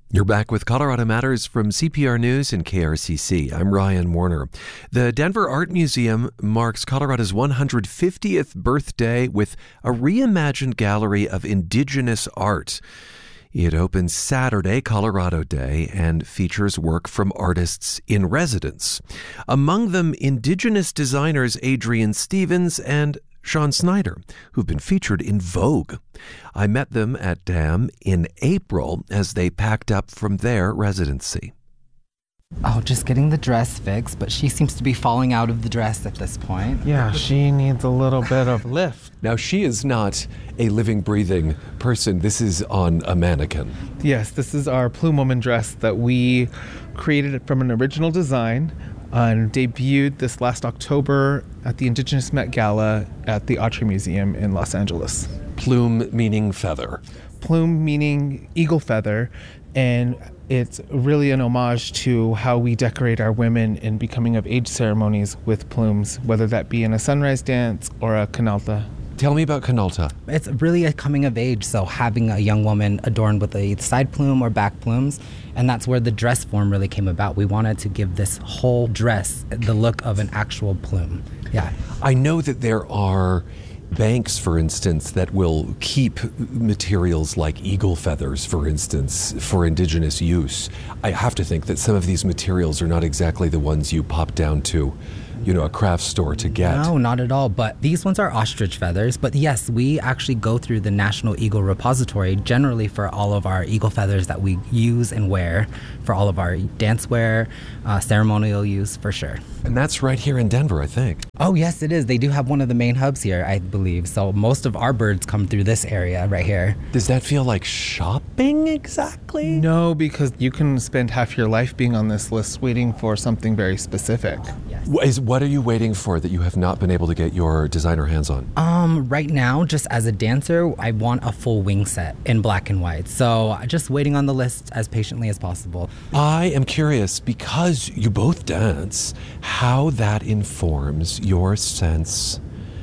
You're back with Colorado Matters from CPR News and KRCC. I'm Ryan Warner. The Denver Art Museum marks Colorado's 150th birthday with a reimagined gallery of indigenous art. It opens Saturday, Colorado Day, and features work from artists in residence. Among them, indigenous designers Adrian Stevens and Sean Snyder, who've been featured in Vogue. I met them at DAM in April as they packed up from their residency. Oh, just getting the dress fixed, but she seems to be falling out of the dress at this point. Yeah, she needs a little bit of lift. Now, she is not a living, breathing person. This is on a mannequin. Yes, this is our Plume Woman dress that we created from an original design and debuted this last October at the Indigenous Met Gala at the Autry Museum in Los Angeles. Plume meaning feather. Plume meaning eagle feather, and it's really an homage to how we decorate our women in becoming of age ceremonies with plumes, whether that be in a sunrise dance or a canalta. Tell me about Canalta. It's really a coming of age, so having a young woman adorned with a side plume or back plumes, and that's where the dress form really came about. We wanted to give this whole dress the look of an actual plume. Yeah. I know that there are banks, for instance, that will keep materials like eagle feathers, for instance, for indigenous use. I have to think that some of these materials are not exactly the ones you pop down to, a craft store to get. No, not at all. But these ones are ostrich feathers. But yes, we actually go through the National Eagle Repository generally for all of our eagle feathers that we use and wear for all of our dance wear, ceremonial use for sure. And that's right here in Denver, I think. Oh, yes, it is. They do have one of the main hubs here, I believe. So most of our birds come through this area right here. Does that feel like shopping exactly? No, because you can spend half your life being on this list waiting for something very specific. Yes. What are you waiting for that you have not been able to get your designer hands on? Right now, just as a dancer, I want a full wing set in black and white. So just waiting on the list as patiently as possible. I am curious, because you both dance, how that informs your sense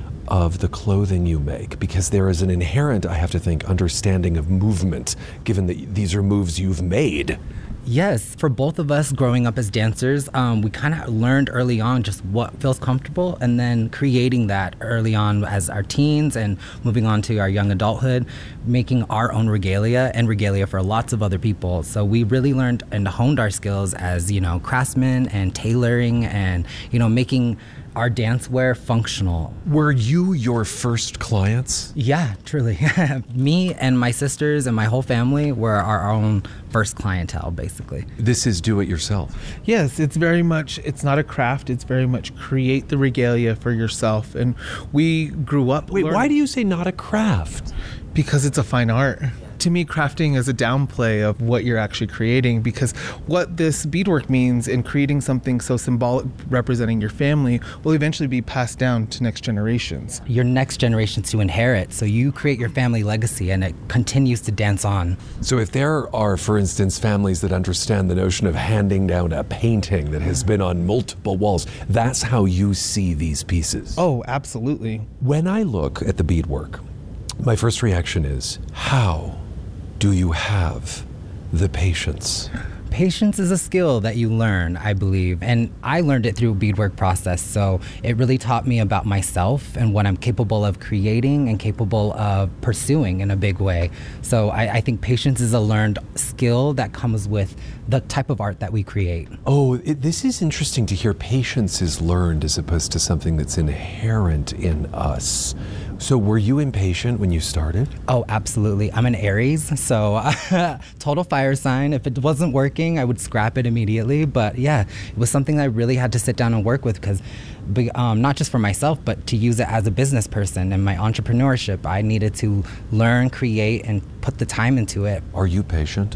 of the clothing you make, because there is an inherent, I have to think, understanding of movement, given that these are moves you've made. Yes, for both of us growing up as dancers, we kind of learned early on just what feels comfortable, and then creating that early on as our teens and moving on to our young adulthood, making our own regalia and regalia for lots of other people. So we really learned and honed our skills as, craftsmen and tailoring and, making our dance wear functional. Were you your first clients? Yeah, truly. Me and my sisters and my whole family were our own first clientele, basically. This is do it yourself. Yes, it's not a craft, it's very much create the regalia for yourself. And we grew up Wait, why do you say not a craft? Because it's a fine art. To me, crafting is a downplay of what you're actually creating, because what this beadwork means in creating something so symbolic representing your family will eventually be passed down to next generations. Your next generations to inherit, so you create your family legacy and it continues to dance on. So if there are, for instance, families that understand the notion of handing down a painting that has been on multiple walls, that's how you see these pieces. Oh, absolutely. When I look at the beadwork, my first reaction is, how do you have the patience? Patience is a skill that you learn, I believe, and I learned it through a beadwork process, so it really taught me about myself and what I'm capable of creating and capable of pursuing in a big way. So I think patience is a learned skill that comes with the type of art that we create. Oh, this is interesting to hear patience is learned as opposed to something that's inherent in us. So were you impatient when you started? Oh, absolutely. I'm an Aries, so total fire sign. If it wasn't working, I would scrap it immediately. But yeah, it was something I really had to sit down and work with, because not just for myself, but to use it as a business person and my entrepreneurship. I needed to learn, create, and put the time into it. Are you patient?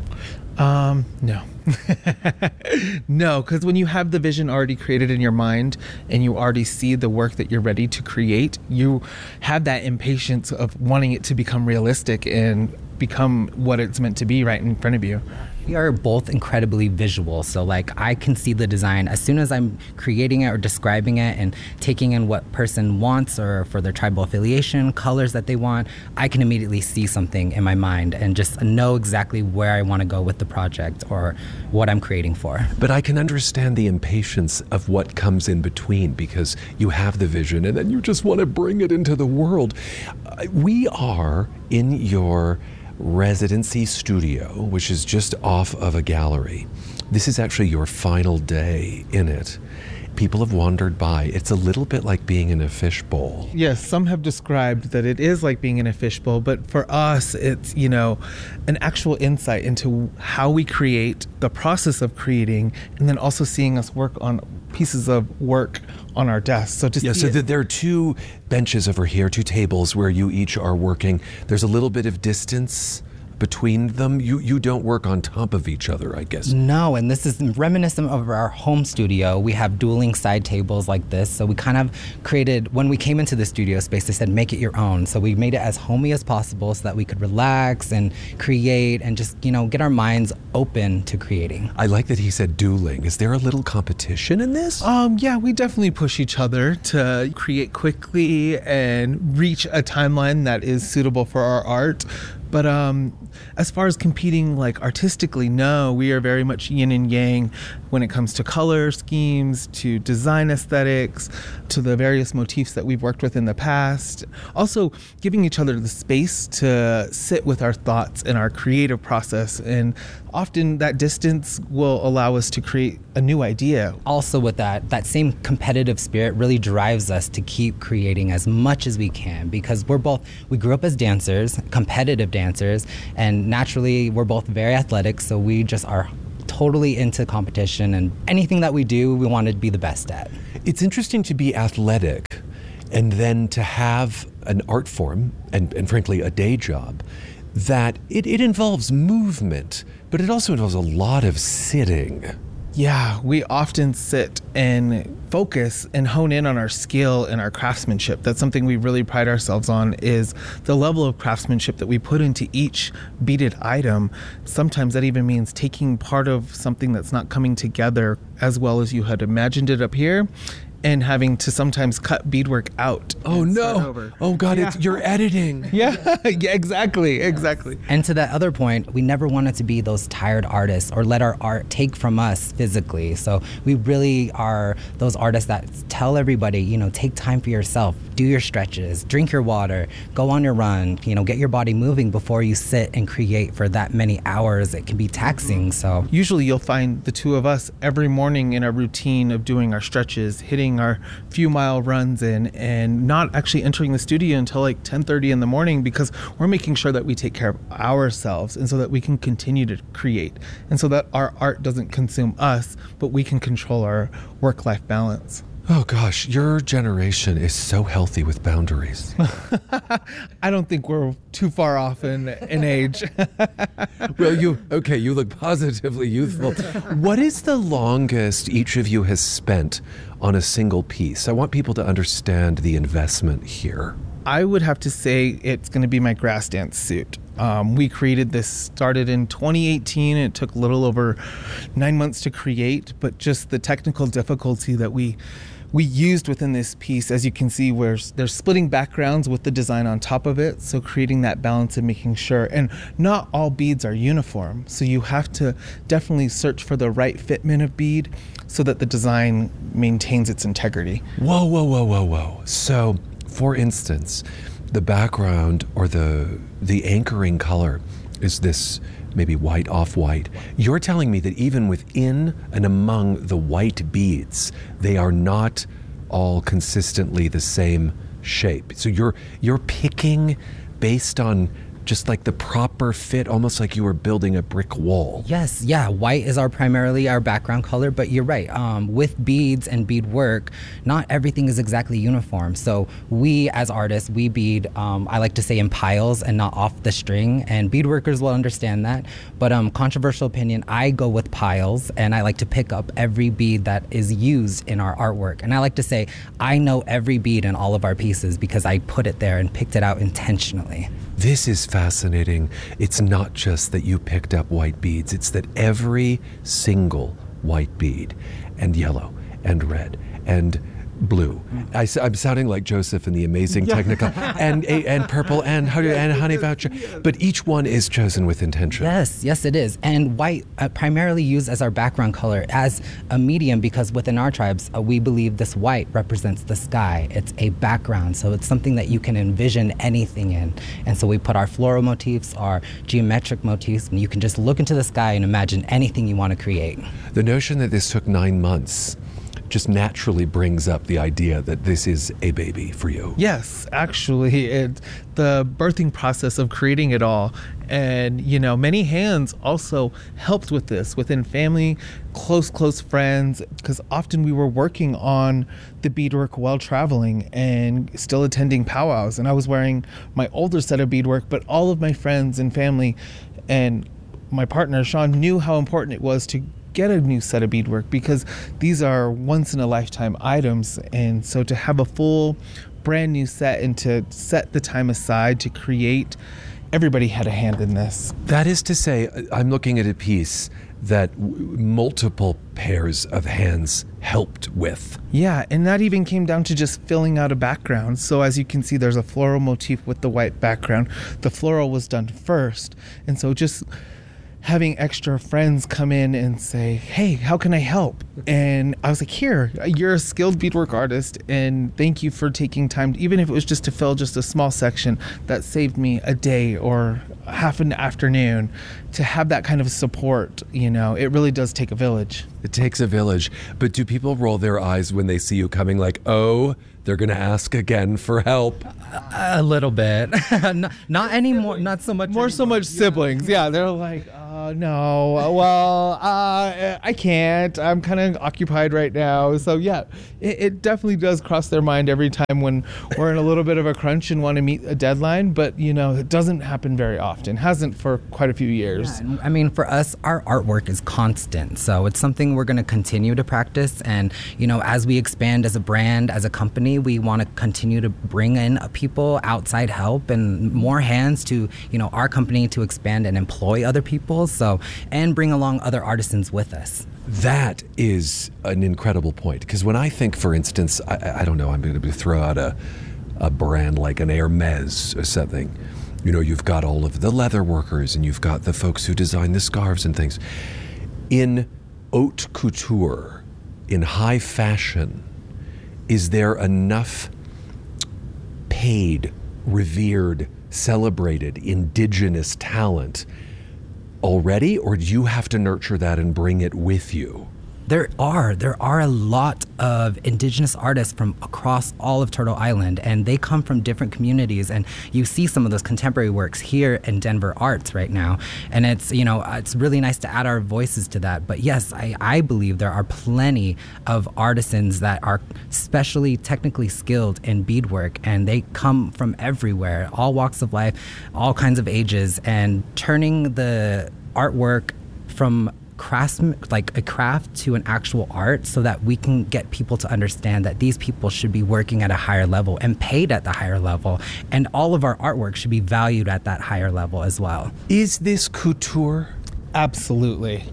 No. No, because when you have the vision already created in your mind and you already see the work that you're ready to create, you have that impatience of wanting it to become realistic and become what it's meant to be right in front of you. We are both incredibly visual. So like I can see the design as soon as I'm creating it or describing it and taking in what person wants or for their tribal affiliation, colors that they want, I can immediately see something in my mind and just know exactly where I want to go with the project or what I'm creating for. But I can understand the impatience of what comes in between because you have the vision and then you just want to bring it into the world. We are in your residency studio, which is just off of a gallery. This is actually your final day in it. People have wandered by. It's a little bit like being in a fishbowl. Yes, some have described that it is like being in a fishbowl, but for us, it's, an actual insight into how we create, the process of creating, and then also seeing us work on pieces of work on our desk. So there are two benches over here, two tables where you each are working. There's a little bit of distance between them. You don't work on top of each other, I guess. No, and this is reminiscent of our home studio. We have dueling side tables like this. So we kind of created, when we came into the studio space, they said, make it your own. So we made it as homey as possible so that we could relax and create and just, get our minds open to creating. I like that he said dueling. Is there a little competition in this? Yeah, we definitely push each other to create quickly and reach a timeline that is suitable for our art. But as far as competing artistically, no, we are very much yin and yang when it comes to color schemes, to design aesthetics, to the various motifs that we've worked with in the past. Also giving each other the space to sit with our thoughts and our creative process. And often that distance will allow us to create a new idea. Also with that same competitive spirit really drives us to keep creating as much as we can because we grew up as dancers, competitive dancers, and naturally we're both very athletic, so we just are totally into competition, and anything that we do, we want to be the best at. It's interesting to be athletic and then to have an art form and frankly a day job that it involves movement, but it also involves a lot of sitting. Yeah, we often sit and focus and hone in on our skill and our craftsmanship. That's something we really pride ourselves on, is the level of craftsmanship that we put into each beaded item. Sometimes that even means taking part of something that's not coming together as well as you had imagined it up here and having to sometimes cut beadwork out. Oh no! Oh God! Yeah. You're editing. Yeah, exactly. And to that other point, we never wanted to be those tired artists or let our art take from us physically. So we really are those artists that tell everybody, take time for yourself, do your stretches, drink your water, go on your run, get your body moving before you sit and create for that many hours. It can be taxing. So usually you'll find the two of us every morning in our routine of doing our stretches, hitting our few mile runs in, and not actually entering the studio until 10:30 in the morning because we're making sure that we take care of ourselves and so that we can continue to create and so that our art doesn't consume us, but we can control our work-life balance. Oh gosh, your generation is so healthy with boundaries. I don't think we're too far off in age. Well, you look positively youthful. What is the longest each of you has spent on a single piece? I want people to understand the investment here. I would have to say it's going to be my grass dance suit. We created this, started in 2018. It took a little over 9 months to create, but just the technical difficulty that we used within this piece, as you can see, where there's splitting backgrounds with the design on top of it. So creating that balance and making sure, and not all beads are uniform. So you have to definitely search for the right fitment of bead so that the design maintains its integrity. Whoa. So, for instance, the background or the anchoring color is this maybe white off-white. You're telling me that even within and among the white beads, they are not all consistently the same shape. So you're picking based on just the proper fit, almost like you were building a brick wall. Yes, yeah, white is primarily our background color, but you're right. With beads and beadwork, not everything is exactly uniform. So we, as artists, we bead, I like to say in piles and not off the string, and beadworkers will understand that. But controversial opinion, I go with piles, and I like to pick up every bead that is used in our artwork. And I like to say, I know every bead in all of our pieces because I put it there and picked it out intentionally. This is fascinating. It's not just that you picked up white beads, it's that every single white bead, and yellow, and red, and blue. I'm sounding like Joseph in the Amazing Technicolor, and purple, and honey voucher. But each one is chosen with intention. Yes, it is. And white primarily used as our background color as a medium, because within our tribes, we believe this white represents the sky. It's a background, so it's something that you can envision anything in. And so we put our floral motifs, our geometric motifs, and you can just look into the sky and imagine anything you want to create. The notion that this took 9 months just naturally brings up the idea that this is a baby for you. Yes, actually, the birthing process of creating it all. And, many hands also helped with this within family, close friends, because often we were working on the beadwork while traveling and still attending powwows. And I was wearing my older set of beadwork, but all of my friends and family and my partner, Sean, knew how important it was to get a new set of beadwork, because these are once in a lifetime items. And so to have a full brand new set and to set the time aside to create, everybody had a hand in this. That is to say, I'm looking at a piece that multiple pairs of hands helped with. Yeah, and that even came down to just filling out a background. So as you can see, there's a floral motif with the white background. The floral was done first. And so just having extra friends come in and say, hey, how can I help? And I was like, here, you're a skilled beadwork artist, and thank you for taking time, even if it was just to fill just a small section. That saved me a day or half an afternoon. To have that kind of support, it really does take a village. It takes a village. But do people roll their eyes when they see you coming like, oh, they're going to ask again for help? A little bit. Not anymore. Not so much. So much siblings. Yeah, they're like, no, well, I can't. I'm kind of occupied right now. So yeah, it definitely does cross their mind every time when we're in a little bit of a crunch and want to meet a deadline. But, it doesn't happen very often. Hasn't for quite a few years. Yeah, I mean, for us, our artwork is constant. So it's something we're going to continue to practice. And, as we expand as a brand, as a company, we want to continue to bring in people, outside help, and more hands to, our company to expand and employ other people. So, and bring along other artisans with us. That is an incredible point. Because when I think, for instance, I don't know, I'm going to throw out a brand like an Hermes or something. You've got all of the leather workers, and you've got the folks who design the scarves and things. In haute couture, in high fashion, is there enough paid, revered, celebrated indigenous talent already, or do you have to nurture that and bring it with you? There are a lot of indigenous artists from across all of Turtle Island, and they come from different communities, and you see some of those contemporary works here in Denver Arts right now, and it's really nice to add our voices to that. But yes, I believe there are plenty of artisans that are specially technically skilled in beadwork, and they come from everywhere, all walks of life, all kinds of ages, and turning the artwork from like a craft to an actual art, so that we can get people to understand that these people should be working at a higher level and paid at the higher level, and all of our artwork should be valued at that higher level as well. Is this couture? Absolutely.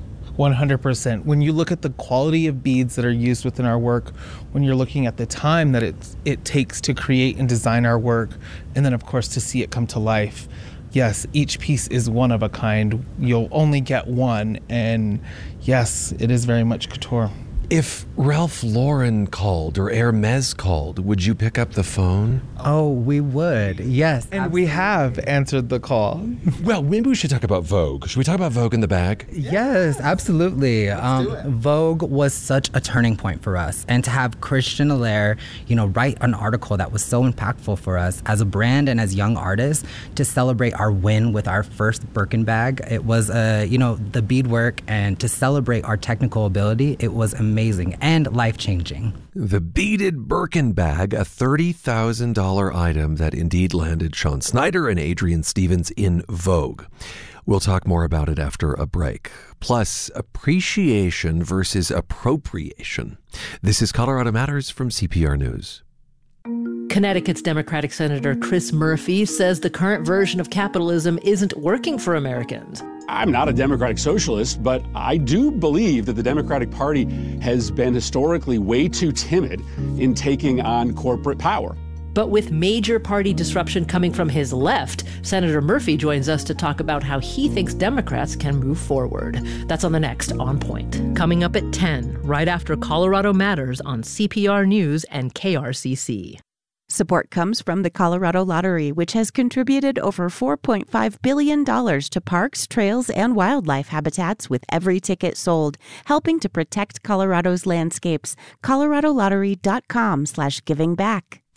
100%. When you look at the quality of beads that are used within our work, when you're looking at the time that it takes to create and design our work, and then of course to see it come to life, yes, each piece is one of a kind. You'll only get one, and yes, it is very much couture. If Ralph Lauren called or Hermes called, would you pick up the phone? Oh, we would. Yes. And absolutely. we have answered the call. Well, maybe we should talk about Vogue. Should we talk about Vogue in the bag? Yes, absolutely. Vogue was such a turning point for us. And to have Christian Allaire, write an article that was so impactful for us as a brand and as young artists, to celebrate our win with our first Birkin bag. It was, the beadwork, and to celebrate our technical ability, it was amazing and life-changing. The beaded Birkin bag, a $30,000 item that indeed landed Sean Snyder and Adrian Stevens in Vogue. We'll talk more about it after a break. Plus, appreciation versus appropriation. This is Colorado Matters from CPR News. Connecticut's Democratic Senator Chris Murphy says the current version of capitalism isn't working for Americans. I'm not a democratic socialist, but I do believe that the Democratic Party has been historically way too timid in taking on corporate power. But with major party disruption coming from his left, Senator Murphy joins us to talk about how he thinks Democrats can move forward. That's on the next On Point. Coming up at 10, right after Colorado Matters on CPR News and KRCC. Support comes from the Colorado Lottery, which has contributed over $4.5 billion to parks, trails, and wildlife habitats with every ticket sold, helping to protect Colorado's landscapes. ColoradoLottery.com/givingback.